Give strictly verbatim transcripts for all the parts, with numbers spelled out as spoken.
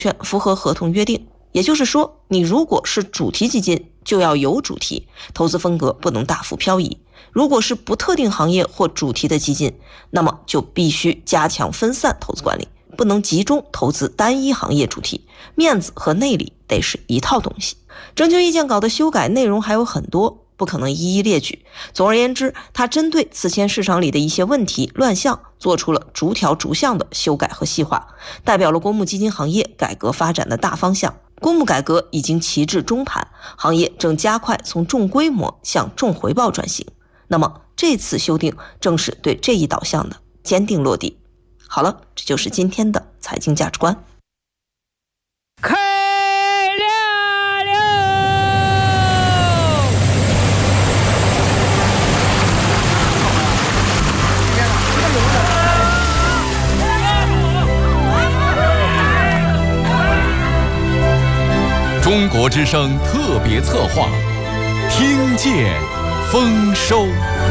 全符合合同约定。也就是说，你如果是主题基金，就要有主题，投资风格不能大幅漂移；如果是不特定行业或主题的基金，那么就必须加强分散投资管理，不能集中投资单一行业主题，面子和内里得是一套东西。征求意见稿的修改内容还有很多，不可能一一列举。总而言之，他针对此前市场里的一些问题乱象，做出了逐条逐项的修改和细化，代表了公募基金行业改革发展的大方向。公募改革已经骑至中盘，行业正加快从重规模向重回报转型。那么这次修订正是对这一导向的坚定落地。好了，这就是今天的财经价值观。 开亮了！ 中国之声特别策划，听见丰收。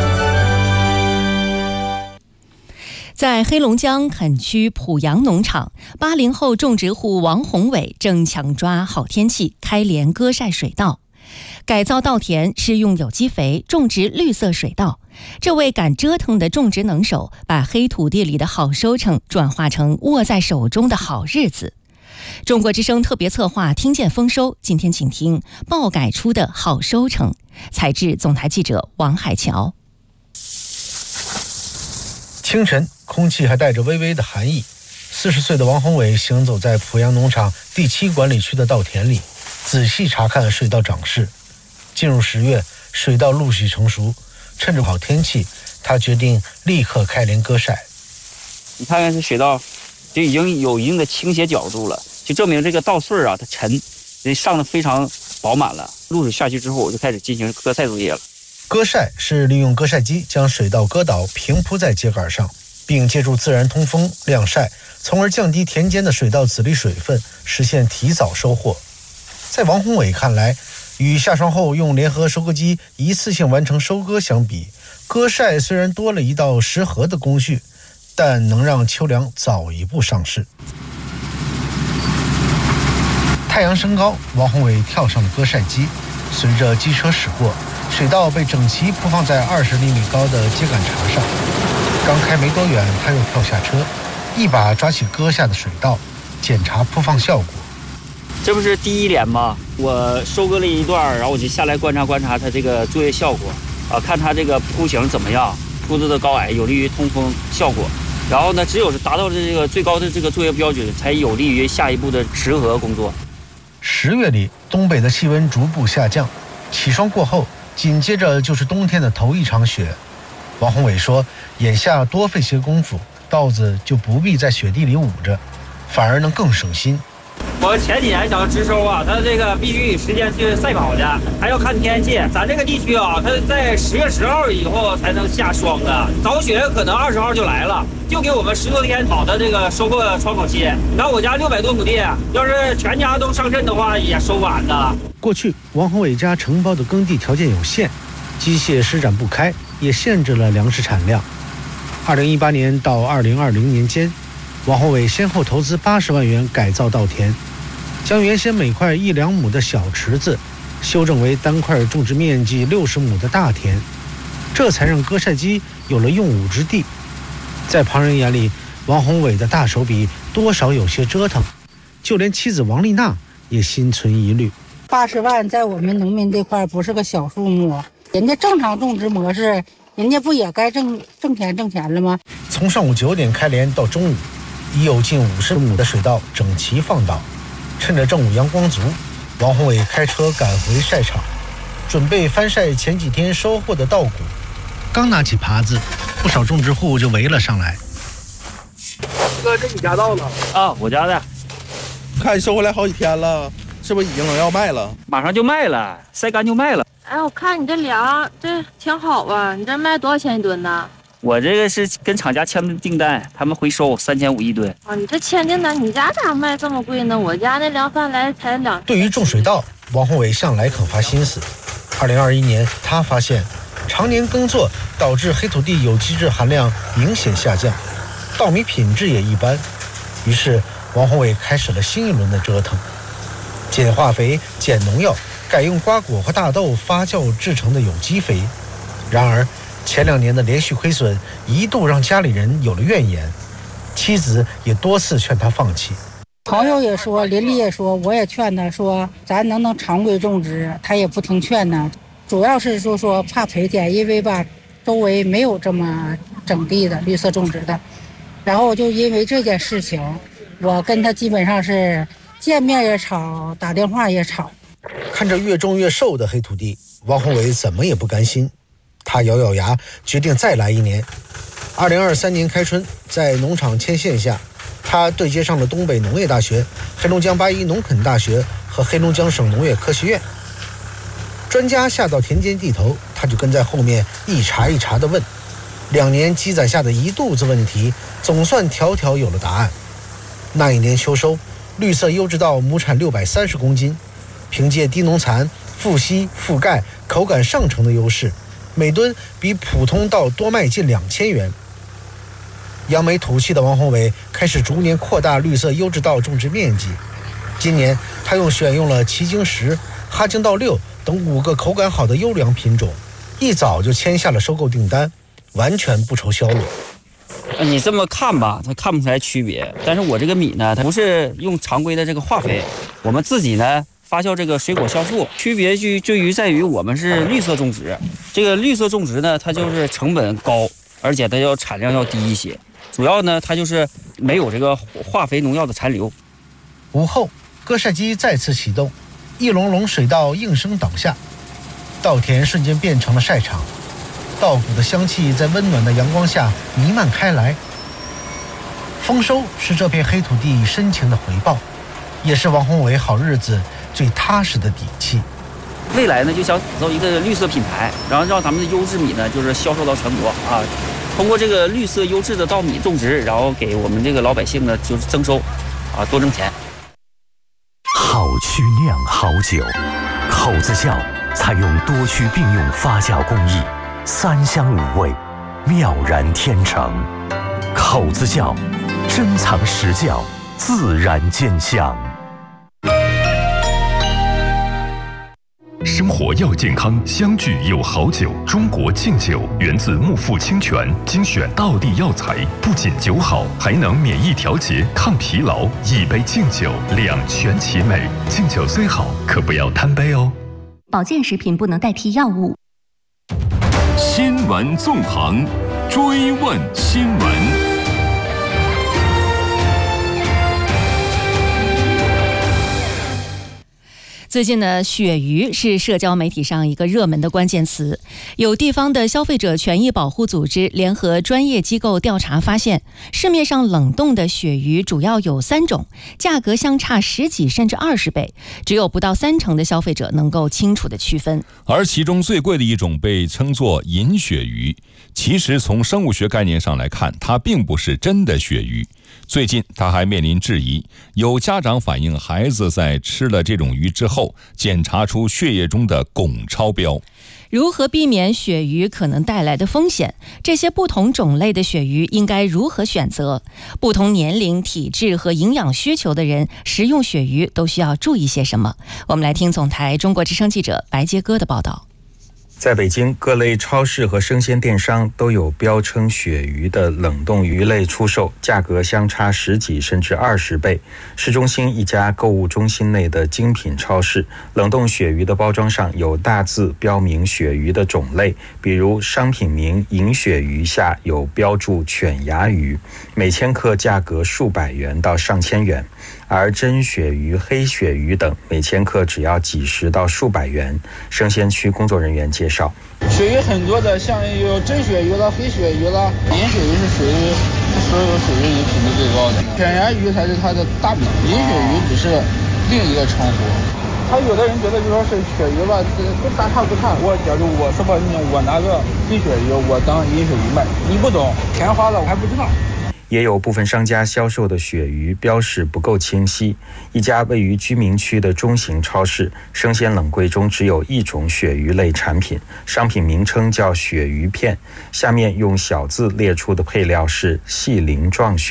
在黑龙江垦区濮阳农场，八零后种植户王宏伟正抢抓好天气开镰割晒水稻。改造稻田是用有机肥种植绿色水稻，这位敢折腾的种植能手把黑土地里的好收成转化成握在手中的好日子。中国之声特别策划听见丰收，今天请听爆改出的好收成，采制总台记者王海桥。 清晨，空气还带着微微的寒意。四十岁的王宏伟行走在濮阳农场第七管理区的稻田里，仔细查看水稻长势。进入十月，水稻陆续成熟，趁着好天气，他决定立刻开镰割晒。 你看看这水稻，就已经有一定的倾斜角度了，就证明这个稻穗啊，它沉，上的非常饱满了。露水下去之后，我就开始进行割晒作业了。 割晒是利用割晒机将水稻割倒，平铺在秸秆上，并借助自然通风晾晒，从而降低田间的水稻籽粒水分，实现提早收获。在王宏伟看来，与下霜后用联合收割机一次性完成收割相比，割晒虽然多了一道食禾的工序，但能让秋粮早一步上市。太阳升高，王宏伟跳上了割晒机，随着机车驶过，水稻被整齐铺放在二十厘米高的秸秆茬上。刚开没多远，他又跳下车，一把抓起割下的水稻，检查铺放效果。 这不是第一镰吗？我收割了一段，然后我就下来观察观察它这个作业效果啊，看它这个铺型怎么样，铺子的高矮有利于通风效果。然后呢，只有是达到这个最高的这个作业标准，才有利于下一步的食禾工作。 十月里，东北的气温逐步下降，起霜过后，紧接着就是冬天的头一场雪。王宏伟说，眼下多费些功夫，稻子就不必在雪地里捂着，反而能更省心。 我前几年想植收啊，它这个必须有时间去赛跑的，还要看天气。咱这个地区啊，它在十月十号以后才能下霜的，早雪可能二十号就来了，就给我们十多天好的这个收获窗口期。你看我家六百多亩地，要是全家都上阵的话，也收晚的。 过去王宏伟家承包的耕地条件有限，机械施展不开，也限制了粮食产量。二零一八年到二零二零年间，王宏伟先后投资八十万元改造稻田，将原先每块一两亩的小池子修正为单块种植面积六十亩的大田，这才让割晒机有了用武之地。在旁人眼里，王宏伟的大手笔多少有些折腾，就连妻子王丽娜也心存疑虑。 八十万在我们农民这块不是个小数目，人家正常种植模式，人家不也该挣挣钱挣钱了吗？ 从上午九点开镰到中午，已有近五十亩的水稻整齐放倒。趁着正午阳光足，王宏伟开车赶回晒场，准备翻晒前几天收获的稻谷。刚拿起耙子，不少种植户就围了上来。 哥，这你家稻呢？ 啊，我家的。 看收回来好几天了，是不是已经能要卖了？ 马上就卖了，晒干就卖了。 哎，我看你这粮这挺好啊，你这卖多少钱一吨呢？ 我这个是跟厂家签的订单，他们回收三千五一吨。 啊，你这签订单，你家咋卖这么贵呢？我家那粮贩来才两。 对于种水稻，王宏伟向来肯花心思。二零二一年，他发现常年耕作导致黑土地有机质含量明显下降，稻米品质也一般。于是王宏伟开始了新一轮的折腾，减化肥、减农药，改用瓜果和大豆发酵制成的有机肥。然而前两年的连续亏损一度让家里人有了怨言，妻子也多次劝他放弃。 朋友也说，邻里也说，我也劝他说咱能不能常规种植，他也不听劝呢。主要是说说怕赔钱，因为吧周围没有这么整地的绿色种植的。然后就因为这件事情，我跟他基本上是见面也吵，打电话也吵。 看着越种越瘦的黑土地，王宏伟怎么也不甘心，他咬咬牙决定再来一年。二零二三年开春，在农场牵线下，他对接上了东北农业大学、黑龙江八一农垦大学和黑龙江省农业科学院。专家下到田间地头，他就跟在后面一茬一茬地问。两年积攒下的一肚子问题，总算条条有了答案。那一年秋收，绿色优质稻亩产六百三十公斤，凭借低农残、富硒、富钙、口感上乘的优势，每吨比普通稻多卖近两千元。扬眉吐气的王宏伟开始逐年扩大绿色优质稻种植面积。今年他用选用了奇经十、哈京稻六等五个口感好的优良品种，一早就签下了收购订单，完全不愁销路。 你这么看吧，它看不出来区别。但是我这个米呢，它不是用常规的这个化肥，我们自己呢发酵这个水果酵素，区别就就于在于我们是绿色种植。这个绿色种植呢，它就是成本高，而且它要产量要低一些。主要呢，它就是没有这个化肥农药的残留。 午后，割晒机再次启动，一笼笼水稻应声倒下，稻田瞬间变成了晒场。稻谷的香气在温暖的阳光下弥漫开来。丰收是这片黑土地深情的回报，也是王宏伟好日子最踏实的底气。 未来呢，就想打造一个绿色品牌，然后让咱们的优质米呢，就是销售到全国啊。通过这个绿色优质的稻米种植，然后给我们这个老百姓呢，就是增收，啊，多挣钱。 好曲酿好酒，口子窖采用多区并用发酵工艺。三香五味，妙然天成。口子窖，珍藏实窖，自然见香。 生活要健康，相聚有好酒。中国敬酒源自木富清泉，精选道地药材，不仅酒好，还能免疫调节、抗疲劳。一杯敬酒，两全其美。敬酒虽好，可不要贪杯哦。 保健食品不能代替药物。 新闻纵横，追问新闻。 最近呢，鳕鱼是社交媒体上一个热门的关键词。有地方的消费者权益保护组织联合专业机构调查发现，市面上冷冻的鳕鱼主要有三种，价格相差十几甚至二十倍，只有不到三成的消费者能够清楚的区分。 而其中最贵的一种被称作银鳕鱼，其实从生物学概念上来看，它并不是真的鳕鱼。最近它还面临质疑，有家长反映孩子在吃了这种鱼之后，检查出血液中的汞超标。 如何避免鳕鱼可能带来的风险？这些不同种类的鳕鱼应该如何选择？不同年龄、体质和营养需求的人食用鳕鱼都需要注意些什么？我们来听总台中国之声记者白杰哥的报道。 在北京，各类超市和生鲜电商都有标称鳕鱼的冷冻鱼类出售，价格相差十几甚至二十倍。市中心一家购物中心内的精品超市，冷冻鳕鱼的包装上有大字标明鳕鱼的种类，比如商品名银鳕鱼下有标注犬牙鱼，每千克价格数百元到上千元。而真鳕鱼、黑鳕鱼等每千克只要几十到数百元。生鲜区工作人员介绍， 鳕鱼很多的，像有真鳕鱼了、黑鳕鱼了，银鳕鱼是属于所有鳕鱼里品质最高的，犬牙鱼才是它的大名，银鳕鱼只是另一个称呼。他有的人觉得就说是鳕鱼吧，都大差不差。我假如我说吧，我拿个黑鳕鱼，我当银鳕鱼卖，你不懂，钱花了我还不知道。 也有部分商家销售的鳕鱼标识不够清晰。一家位于居民区的中型超市，生鲜冷柜中只有一种鳕鱼类产品，商品名称叫鳕鱼片，下面用小字列出的配料是细鳞状鳕。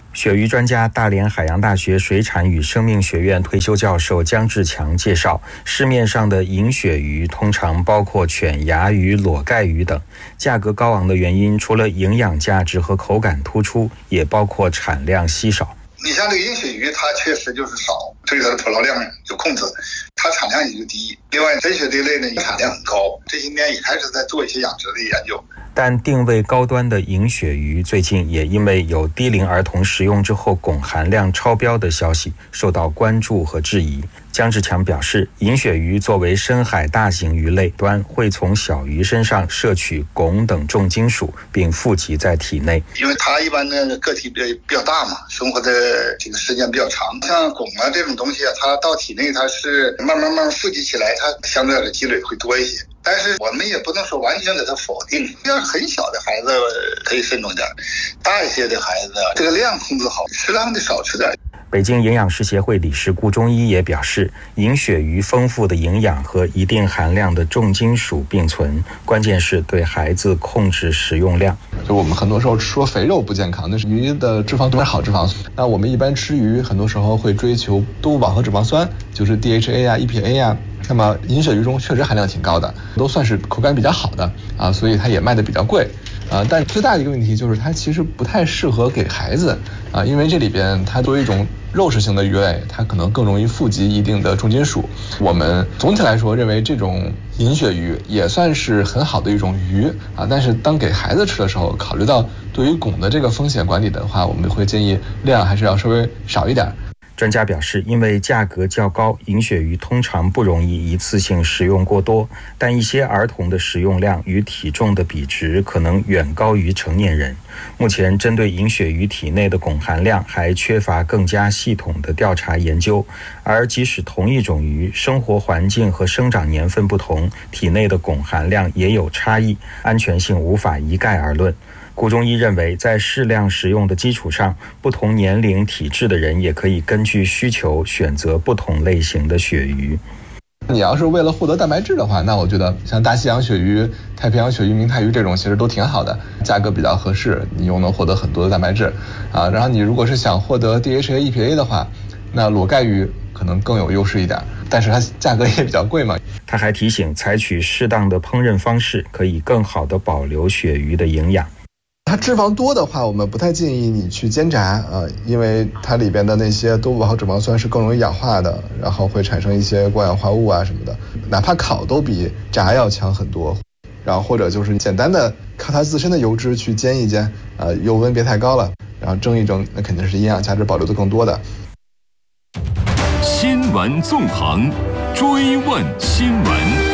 鳕鱼专家、大连海洋大学水产与生命学院退休教授姜志强介绍，市面上的银鳕鱼通常包括犬牙鱼、裸盖鱼等，价格高昂的原因除了营养价值和口感突出，也包括产量稀少。 你像这个银鳕鱼，它确实就是少，所以它的捕捞量就控制，它产量也就低。另外，真鳕这类呢，产量很高，这些年也开始在做一些养殖的研究。 但定位高端的银鳕鱼最近也因为有低龄儿童食用之后汞含量超标的消息受到关注和质疑。姜志强表示，银鳕鱼作为深海大型鱼类端，会从小鱼身上摄取汞等重金属，并富集在体内。 因为它一般的个体比较比较大嘛，生活的这个时间比较长，像汞啊这种东西啊，它到体内它是慢慢慢慢富集起来，它相对的积累会多一些。但是我们也不能说完全给它否定，要是很小的孩子可以慎重点，大一些的孩子这个量控制好，适当的少吃点。 北京营养师协会理事顾中医也表示，银鳕鱼丰富的营养和一定含量的重金属并存，关键是对孩子控制食用量。 就我们很多时候说肥肉不健康，那是鱼的脂肪都是好脂肪。那我们一般吃鱼，很多时候会追求动物饱和脂肪酸，就是 D H A 啊、E P A 啊。那么银鳕鱼中确实含量挺高的，都算是口感比较好的啊，所以它也卖的比较贵啊。但最大的一个问题就是它其实不太适合给孩子啊，因为这里边它作为一种肉食性的鱼类，它可能更容易富集一定的重金属。我们总体来说认为这种银鳕鱼也算是很好的一种鱼啊，但是当给孩子吃的时候，考虑到对于汞的这个风险管理的话，我们会建议量还是要稍微少一点。 专家表示，因为价格较高，银鳕鱼通常不容易一次性食用过多，但一些儿童的食用量与体重的比值可能远高于成年人。目前针对银鳕鱼体内的汞含量还缺乏更加系统的调查研究，而即使同一种鱼，生活环境和生长年份不同，体内的汞含量也有差异，安全性无法一概而论。顾中医认为，在适量食用的基础上，不同年龄体质的人也可以根据需求选择不同类型的鳕鱼。 你要是为了获得蛋白质的话，那我觉得像大西洋鳕鱼、太平洋鳕鱼、明太鱼这种其实都挺好的，价格比较合适，你又能获得很多的蛋白质啊。然后你如果是想获得 D H A、E P A 的话，那裸盖鱼可能更有优势一点，但是它价格也比较贵嘛。 他还提醒，采取适当的烹饪方式，可以更好地保留鳕鱼的营养。 它脂肪多的话，我们不太建议你去煎炸啊、呃，因为它里边的那些动物饱和脂肪酸是更容易氧化的，然后会产生一些过氧化物啊什么的，哪怕烤都比炸要强很多。然后或者就是简单的靠它自身的油脂去煎一煎，呃，油温别太高了，然后蒸一蒸，那肯定是营养价值保留的更多的。 新闻纵横，追问新闻。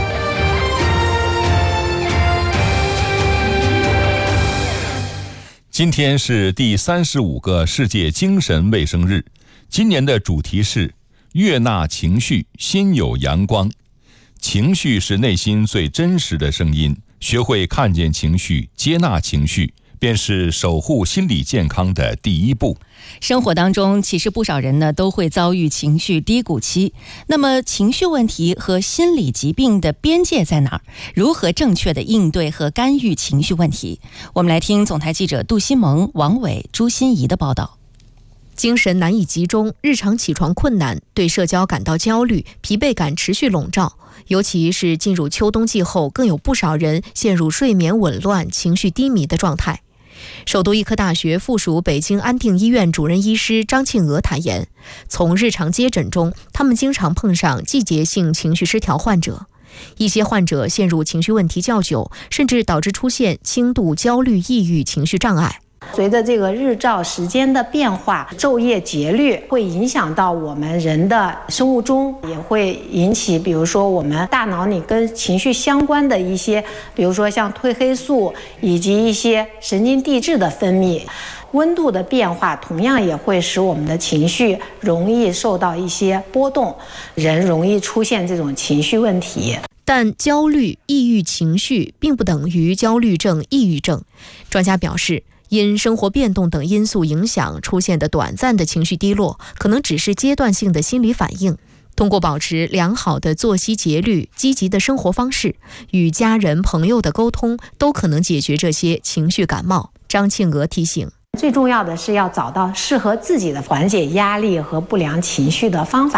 今天是第三十五个世界精神卫生日，今年的主题是悦纳情绪，心有阳光。情绪是内心最真实的声音，学会看见情绪，接纳情绪，便是守护心理健康的第一步。 生活当中，其实不少人呢都会遭遇情绪低谷期。那么，情绪问题和心理疾病的边界在哪儿？如何正确的应对和干预情绪问题？我们来听总台记者杜新萌、王伟、朱欣怡的报道。 精神难以集中，日常起床困难，对社交感到焦虑，疲惫感持续笼罩。尤其是进入秋冬季后，更有不少人陷入睡眠紊乱、情绪低迷的状态。首都医科大学附属北京安定医院主任医师张庆娥坦言，从日常接诊中，他们经常碰上季节性情绪失调患者。一些患者陷入情绪问题较久，甚至导致出现轻度焦虑、抑郁情绪障碍。 随着这个日照时间的变化，昼夜节律会影响到我们人的生物钟，也会引起比如说我们大脑里跟情绪相关的一些，比如说像褪黑素以及一些神经递质的分泌。温度的变化同样也会使我们的情绪容易受到一些波动，人容易出现这种情绪问题。 但焦虑、抑郁情绪并不等于焦虑症、抑郁症。专家表示，因生活变动等因素影响出现的短暂的情绪低落，可能只是阶段性的心理反应。通过保持良好的作息节律、积极的生活方式，与家人朋友的沟通，都可能解决这些情绪感冒。张庆娥提醒， 最重要的是要找到适合自己的缓解压力和不良情绪的方法。